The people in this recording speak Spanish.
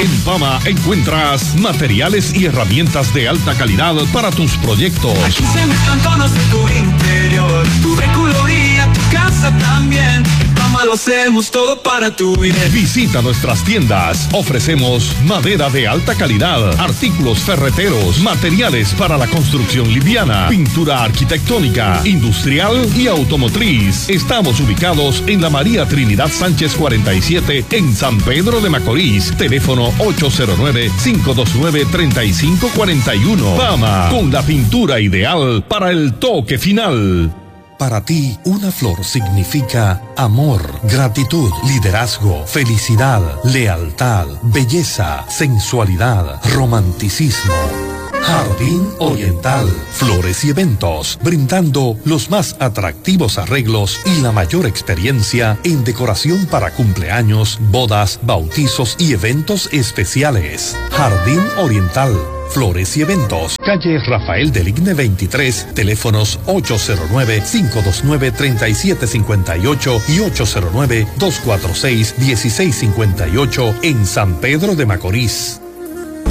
En Fama encuentras materiales y herramientas de alta calidad para tus proyectos. Aquí se mezclan tonos de tu interior, tu vehículo y a tu casa también. En Fama lo hacemos todo para tu bien. Visita nuestras tiendas. Ofrecemos madera de alta calidad, artículos ferreteros, materiales para la construcción liviana, pintura arquitectónica, industrial y automotriz. Estamos ubicados en la María Trinidad Sánchez 47 en San Pedro de Macorís. Teléfono 809-529-3541. Fama, con la pintura ideal para el toque final. Para ti, una flor significa amor, gratitud, liderazgo, felicidad, lealtad, belleza, sensualidad, romanticismo. Jardín Oriental, flores y eventos, brindando los más atractivos arreglos y la mayor experiencia en decoración para cumpleaños, bodas, bautizos y eventos especiales. Jardín Oriental, flores y eventos. Calle Rafael del Igne 23, teléfonos 809-529-3758 y 809-246-1658 en San Pedro de Macorís.